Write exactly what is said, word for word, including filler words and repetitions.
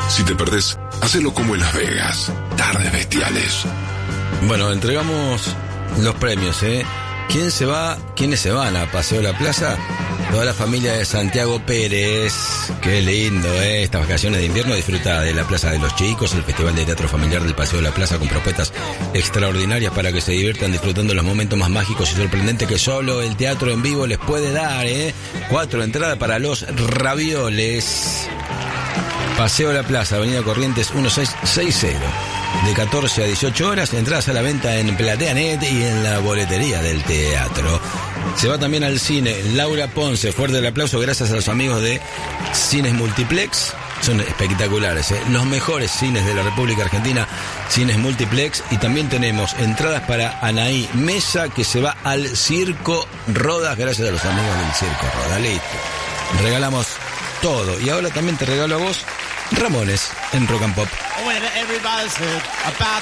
Si te perdés, hacelo como en Las Vegas. Tardes Bestiales. Bueno, entregamos los premios, ¿eh? ¿Quién se va? ¿Quiénes se van a Paseo La Plaza? Toda la familia de Santiago Pérez. Qué lindo, ¿eh? Estas vacaciones de invierno disfruta de la Plaza de los Chicos, el Festival de Teatro Familiar del Paseo La Plaza, con propuestas extraordinarias para que se diviertan disfrutando los momentos más mágicos y sorprendentes que solo el teatro en vivo les puede dar, ¿eh? Cuatro entradas para los ravioles. Paseo La Plaza, Avenida Corrientes mil seiscientos sesenta. De catorce a dieciocho horas, entradas a la venta en PlateaNet y en la boletería del teatro. Se va también al cine Laura Ponce. Fuerte el aplauso gracias a los amigos de Cines Multiplex. Son espectaculares, ¿eh? Los mejores cines de la República Argentina, Cines Multiplex. Y también tenemos entradas para Anaí Mesa, que se va al Circo Rodas, gracias a los amigos del Circo Rodas. Listo. Regalamos todo. Y ahora también te regalo a vos Ramones en Rock and Pop. When everybody's heard about